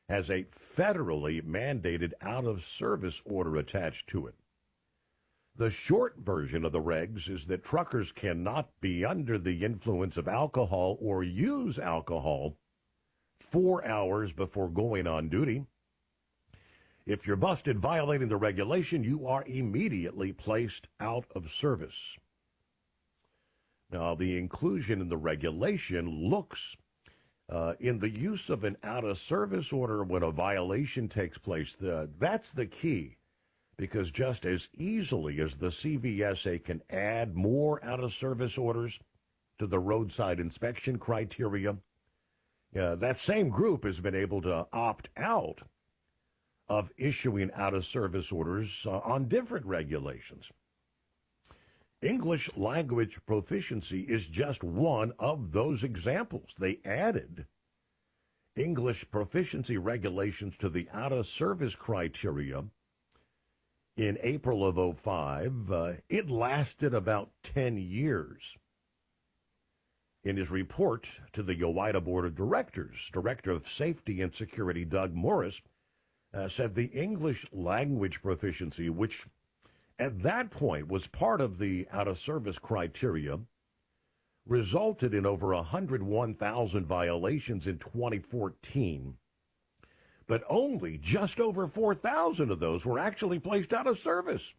has a federally mandated out-of-service order attached to it. The short version of the regs is that truckers cannot be under the influence of alcohol or use alcohol 4 hours before going on duty. If you're busted violating the regulation, you are immediately placed out of service. Now, the inclusion in the regulation looks in the use of an out-of-service order when a violation takes place. That's the key, because just as easily as the CVSA can add more out-of-service orders to the roadside inspection criteria, that same group has been able to opt out of issuing out-of-service orders on different regulations. English language proficiency is just one of those examples. They added English proficiency regulations to the out-of-service criteria in April of 2005. It lasted about 10 years. In his report to the OOIDA Board of Directors, Director of Safety and Security Doug Morris said the English language proficiency, which at that point was part of the out-of-service criteria, resulted in over 101,000 violations in 2014. But only just over 4,000 of those were actually placed out of service.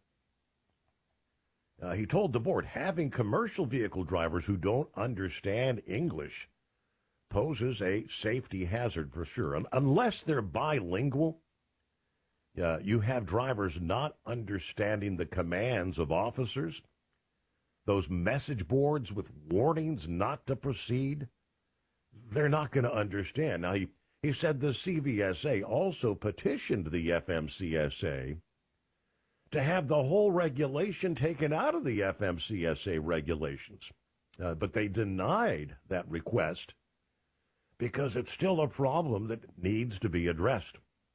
He told the board, having commercial vehicle drivers who don't understand English poses a safety hazard for sure. Unless they're bilingual, you have drivers not understanding the commands of officers, those message boards with warnings not to proceed. They're not going to understand. Now, he said the CVSA also petitioned the FMCSA to have the whole regulation taken out of the FMCSA regulations. But they denied that request because it's still a problem that needs to be addressed.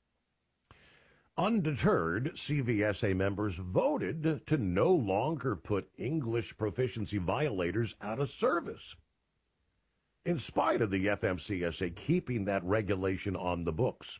Undeterred, CVSA members voted to no longer put English proficiency violators out of service, in spite of the FMCSA keeping that regulation on the books.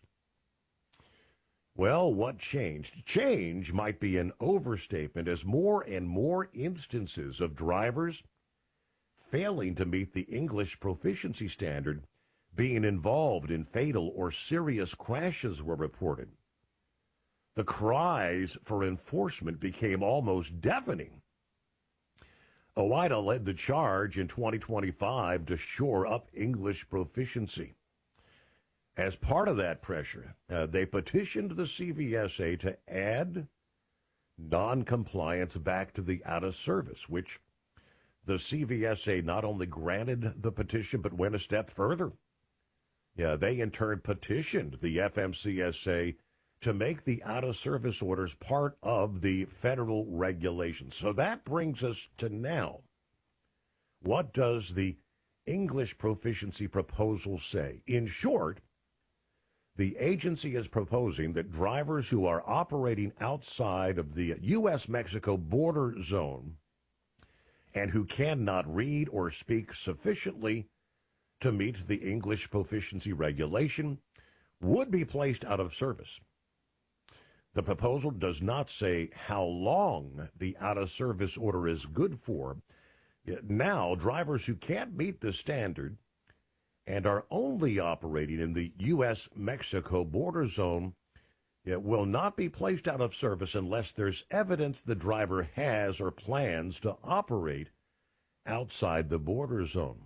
Well, what changed? Change might be an overstatement, as more and more instances of drivers failing to meet the English proficiency standard being involved in fatal or serious crashes were reported. The cries for enforcement became almost deafening. OOIDA led the charge in 2025 to shore up English proficiency. As part of that pressure, they petitioned the CVSA to add noncompliance back to the out-of-service, which the CVSA not only granted the petition but went a step further. They in turn petitioned the FMCSA to make the out-of-service orders part of the federal regulations. So that brings us to now. What does the English proficiency proposal say? In short, the agency is proposing that drivers who are operating outside of the U.S.-Mexico border zone and who cannot read or speak sufficiently to meet the English proficiency regulation would be placed out of service. The proposal does not say how long the out-of-service order is good for. Now, drivers who can't meet the standard and are only operating in the U.S.-Mexico border zone will not be placed out of service unless there's evidence the driver has or plans to operate outside the border zone.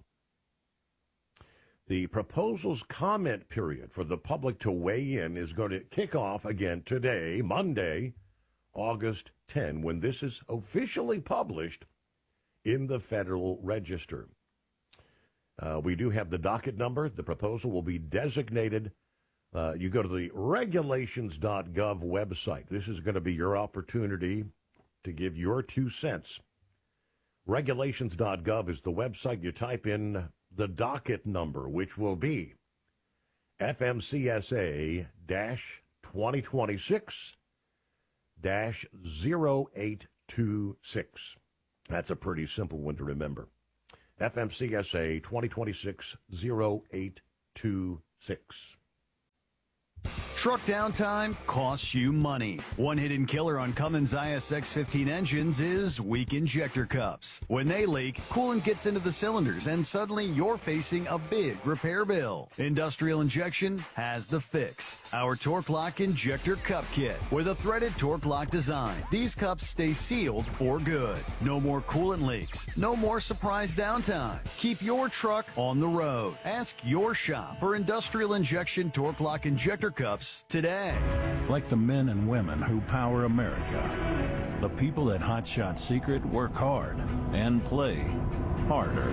The proposal's comment period for the public to weigh in is going to kick off again today, Monday, August 10, when this is officially published in the Federal Register. We do have the docket number. The proposal will be designated. You go to the regulations.gov website. This is going to be your opportunity to give your 2 cents. Regulations.gov is the website. You type in the docket number, which will be FMCSA-2026-0826. That's a pretty simple one to remember. FMCSA 2026-0826. Truck downtime costs you money. One hidden killer on Cummins ISX-15 engines is weak injector cups. When they leak, coolant gets into the cylinders and suddenly you're facing a big repair bill. Industrial Injection has the fix. Our Torque Lock Injector Cup Kit with a threaded Torque Lock design. These cups stay sealed for good. No more coolant leaks. No more surprise downtime. Keep your truck on the road. Ask your shop for Industrial Injection Torque Lock Injector Cups today. Like the men and women who power America, the people at Hot Shot Secret work hard and play harder.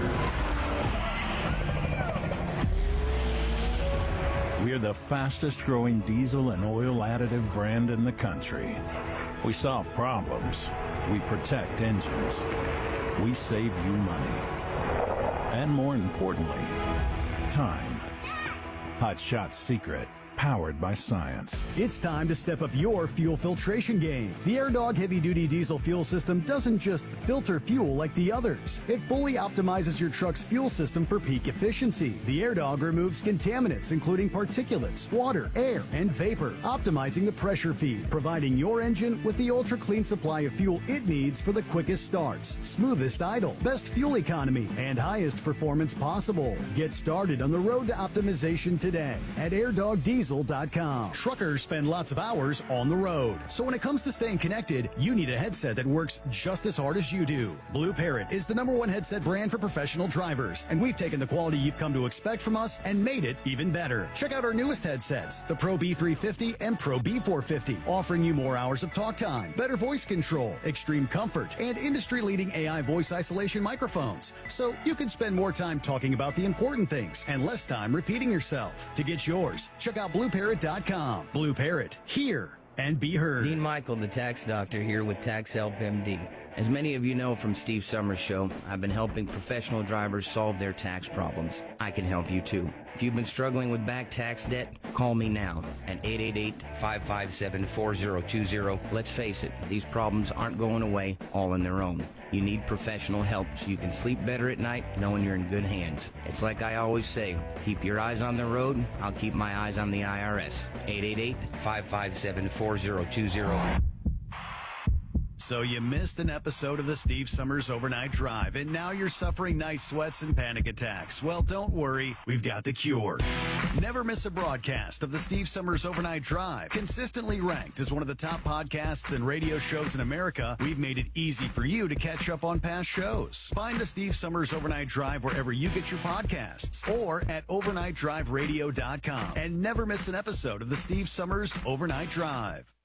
We're the fastest growing diesel and oil additive brand in the country. We solve problems. We protect engines. We save you money. And more importantly, time. Hot Shot Secret. Powered by science. It's time to step up your fuel filtration game. The AirDog heavy-duty diesel fuel system doesn't just filter fuel like the others. It fully optimizes your truck's fuel system for peak efficiency. The AirDog removes contaminants, including particulates, water, air, and vapor, optimizing the pressure feed, providing your engine with the ultra-clean supply of fuel it needs for the quickest starts, smoothest idle, best fuel economy, and highest performance possible. Get started on the road to optimization today at AirDogDiesel.com. Truckers spend lots of hours on the road. So when it comes to staying connected, you need a headset that works just as hard as you do. Blue Parrot is the #1 headset brand for professional drivers, and we've taken the quality you've come to expect from us and made it even better. Check out our newest headsets, the Pro B350 and Pro B450, offering you more hours of talk time, better voice control, extreme comfort, and industry-leading AI voice isolation microphones. So you can spend more time talking about the important things and less time repeating yourself. To get yours, check out BlueParrot.com. Blue Parrot, hear and be heard. Dean Michael, the tax doctor, here with Tax Help MD. As many of you know from Steve Summers' show, I've been helping professional drivers solve their tax problems. I can help you too. If you've been struggling with back tax debt, call me now at 888-557-4020. Let's face it, these problems aren't going away all on their own. You need professional help so you can sleep better at night knowing you're in good hands. It's like I always say, keep your eyes on the road, I'll keep my eyes on the IRS. 888-557-4020. So you missed an episode of the Steve Summers Overnight Drive, and now you're suffering night sweats and panic attacks. Well, don't worry, we've got the cure. Never miss a broadcast of the Steve Summers Overnight Drive. Consistently ranked as one of the top podcasts and radio shows in America, we've made it easy for you to catch up on past shows. Find the Steve Summers Overnight Drive wherever you get your podcasts or at overnightdriveradio.com. And never miss an episode of the Steve Summers Overnight Drive.